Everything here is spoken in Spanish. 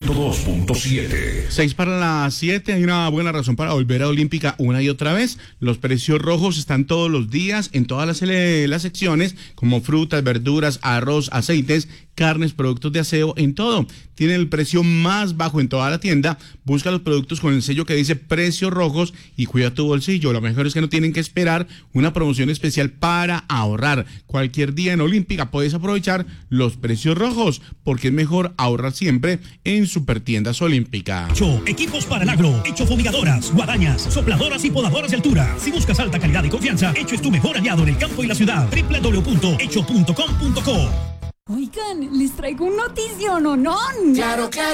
102.7. 6:07, hay una buena razón para volver a Olímpica una y otra vez. Los precios rojos están todos los días en todas las secciones, como frutas, verduras, arroz, aceites, carnes, productos de aseo, en todo. Tienen el precio más bajo en toda la tienda. Busca los productos con el sello que dice precios rojos y cuida tu bolsillo. Lo mejor es que no tienen que esperar una promoción especial para ahorrar. Cualquier día en Olímpica puedes aprovechar los precios rojos, porque es mejor ahorrar siempre en Supertiendas Olímpica. Equipos para el agro, Hecho fumigadoras, guadañas, sopladoras y podadoras de altura. Si buscas alta calidad y confianza, Hecho es tu mejor aliado en el campo y la ciudad. www.hecho.com.co. Oigan, les traigo un notición, ¿o no? Claro, claro.